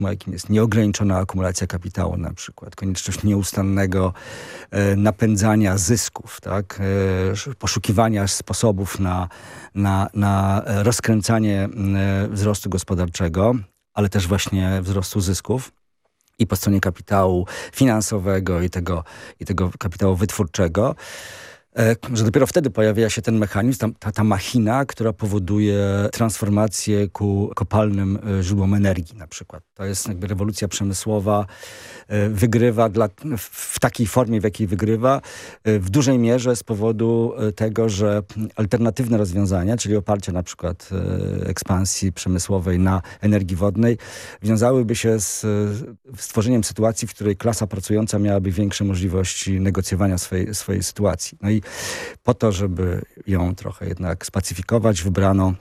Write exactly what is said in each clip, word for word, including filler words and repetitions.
jakim jest nieograniczona akumulacja kapitału na przykład, konieczność nieustannego e, napędzania zysków, tak? E, poszukiwania sposobów na, na, na rozkręcanie e, wzrostu gospodarczego, ale też właśnie wzrostu zysków i po stronie kapitału finansowego i tego, i tego kapitału wytwórczego, że dopiero wtedy pojawia się ten mechanizm, ta, ta, ta machina, która powoduje transformację ku kopalnym źródłom energii na przykład. To jest jakby rewolucja przemysłowa, wygrywa dla, w takiej formie, w jakiej wygrywa, w dużej mierze z powodu tego, że alternatywne rozwiązania, czyli oparcie na przykład ekspansji przemysłowej na energii wodnej, wiązałyby się z stworzeniem sytuacji, w której klasa pracująca miałaby większe możliwości negocjowania swojej, swojej sytuacji. No i po to, żeby ją trochę jednak spacyfikować, wybrano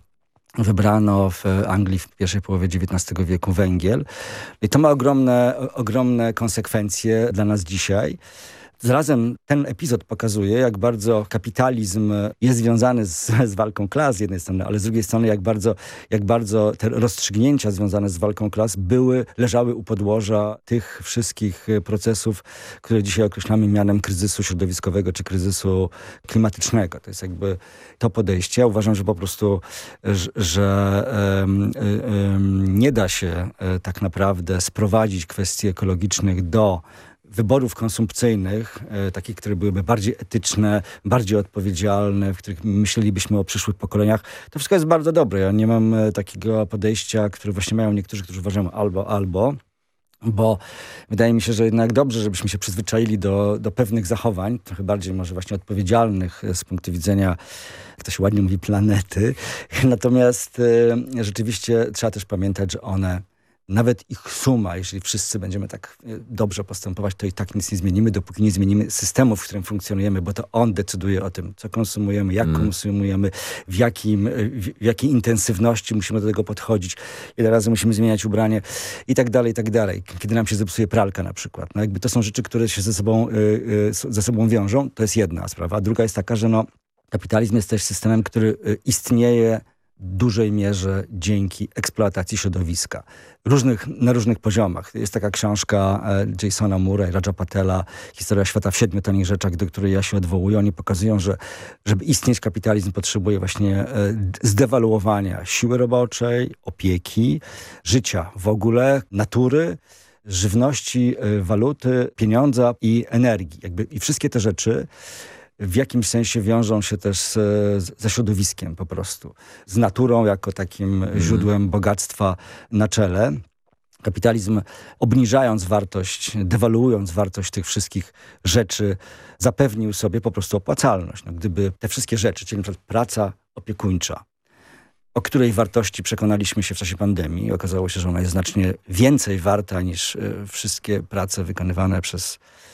Wybrano w Anglii w pierwszej połowie dziewiętnastego wieku węgiel. I to ma ogromne, ogromne konsekwencje dla nas dzisiaj. Zarazem ten epizod pokazuje, jak bardzo kapitalizm jest związany z, z walką klas z jednej strony, ale z drugiej strony jak bardzo, jak bardzo te rozstrzygnięcia związane z walką klas były, leżały u podłoża tych wszystkich procesów, które dzisiaj określamy mianem kryzysu środowiskowego czy kryzysu klimatycznego. To jest jakby to podejście. Ja uważam, że po prostu, że, że um, um, nie da się um, tak naprawdę sprowadzić kwestii ekologicznych do wyborów konsumpcyjnych, e, takich, które byłyby bardziej etyczne, bardziej odpowiedzialne, w których myślelibyśmy o przyszłych pokoleniach. To wszystko jest bardzo dobre. Ja nie mam e, takiego podejścia, które właśnie mają niektórzy, którzy uważają albo, albo, bo wydaje mi się, że jednak dobrze, żebyśmy się przyzwyczaili do, do pewnych zachowań, trochę bardziej może właśnie odpowiedzialnych z punktu widzenia, jak to się ładnie mówi, planety. Natomiast e, rzeczywiście trzeba też pamiętać, że one nawet ich suma, jeżeli wszyscy będziemy tak dobrze postępować, to i tak nic nie zmienimy, dopóki nie zmienimy systemu, w którym funkcjonujemy, bo to on decyduje o tym, co konsumujemy, jak mm. konsumujemy, w, jakim, w, w jakiej intensywności musimy do tego podchodzić, ile razy musimy zmieniać ubranie i tak dalej, i tak dalej. Kiedy nam się zepsuje pralka na przykład. No jakby to są rzeczy, które się ze sobą, yy, ze sobą wiążą. To jest jedna sprawa. A druga jest taka, że no, kapitalizm jest też systemem, który istnieje w dużej mierze dzięki eksploatacji środowiska. Różnych, na różnych poziomach. Jest taka książka e, Jasona Moore'a i Raja Patela, Historia świata w siedmiu tanich rzeczach, do której ja się odwołuję. Oni pokazują, że żeby istnieć, kapitalizm potrzebuje właśnie e, zdewaluowania siły roboczej, opieki, życia w ogóle, natury, żywności, e, waluty, pieniądza i energii. Jakby, i wszystkie te rzeczy w jakimś sensie wiążą się też z, ze środowiskiem po prostu. Z naturą jako takim mm. źródłem bogactwa na czele. Kapitalizm, obniżając wartość, dewaluując wartość tych wszystkich rzeczy, zapewnił sobie po prostu opłacalność. No, gdyby te wszystkie rzeczy, czyli na przykład praca opiekuńcza, o której wartości przekonaliśmy się w czasie pandemii, okazało się, że ona jest znacznie więcej warta niż y, wszystkie prace wykonywane przez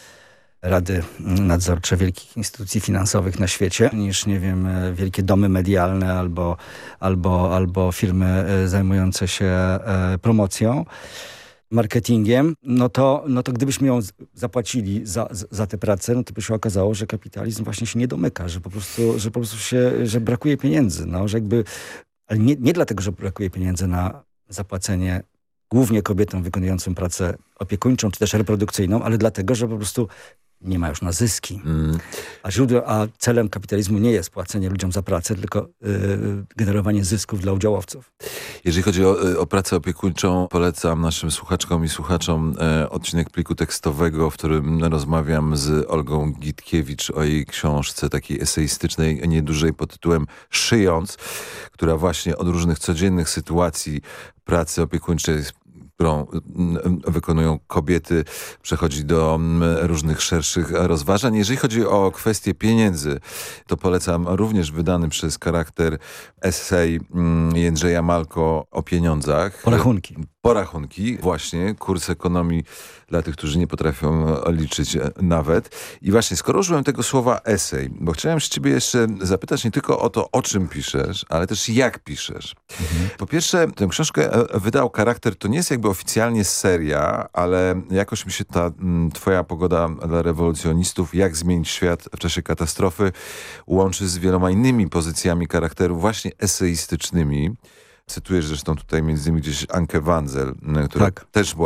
rady nadzorcze wielkich instytucji finansowych na świecie, niż, nie wiem, wielkie domy medialne albo, albo, albo firmy zajmujące się promocją, marketingiem, no to, no to gdybyśmy ją zapłacili za, za tę pracę, no to by się okazało, że kapitalizm właśnie się nie domyka, że po prostu, że po prostu się, że brakuje pieniędzy, no, że jakby, ale nie, nie dlatego, że brakuje pieniędzy na zapłacenie głównie kobietom wykonującym pracę opiekuńczą czy też reprodukcyjną, ale dlatego, że po prostu nie ma już na zyski. Mm. A, źródłem, a celem kapitalizmu nie jest płacenie ludziom za pracę, tylko yy, generowanie zysków dla udziałowców. Jeżeli chodzi o, o pracę opiekuńczą, polecam naszym słuchaczkom i słuchaczom e, odcinek pliku tekstowego, w którym rozmawiam z Olgą Gitkiewicz o jej książce takiej eseistycznej, niedużej pod tytułem Szyjąc, która właśnie od różnych codziennych sytuacji pracy opiekuńczej, którą wykonują kobiety, przechodzi do różnych szerszych rozważań. Jeżeli chodzi o kwestię pieniędzy, to polecam również wydany przez Charakter esej Jędrzeja Malko o pieniądzach. Porachunki. Porachunki, właśnie, kurs ekonomii dla tych, którzy nie potrafią liczyć nawet. I właśnie, skoro użyłem tego słowa esej, bo chciałem z ciebie jeszcze zapytać nie tylko o to, o czym piszesz, ale też jak piszesz. Mhm. Po pierwsze, tę książkę wydał Charakter, to nie jest jakby oficjalnie seria, ale jakoś mi się ta m, twoja pogoda dla rewolucjonistów, jak zmienić świat w czasie katastrofy, łączy z wieloma innymi pozycjami Charakteru, właśnie eseistycznymi. Cytujesz zresztą tutaj między innymi gdzieś Ankę Wandzel, która Tak. też była